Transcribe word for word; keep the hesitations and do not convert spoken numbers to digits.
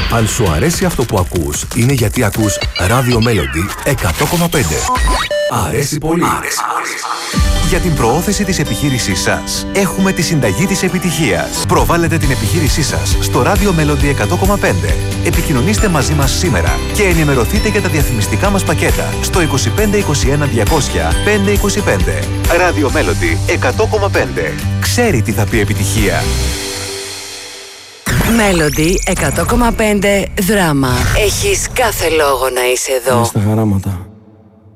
Αν σου αρέσει αυτό που ακούς, είναι γιατί ακούς Radio Melody εκατό κόμμα πέντε. Αρέσει πολύ. Αρέσει πολύ. Για την προώθηση της επιχείρησής σας, έχουμε τη συνταγή της επιτυχίας. Προβάλλετε την επιχείρησή σας στο Radio Melody εκατό κόμμα πέντε. Επικοινωνήστε μαζί μας σήμερα και ενημερωθείτε για τα διαφημιστικά μας πακέτα στο είκοσι πέντε είκοσι ένα διακόσια πεντακόσια είκοσι πέντε. Radio Melody εκατό κόμμα πέντε. Ξέρει τι θα πει επιτυχία. Melody εκατό κόμμα πέντε δράμα. Έχεις κάθε λόγο να είσαι εδώ. Είναι στα χαράματα.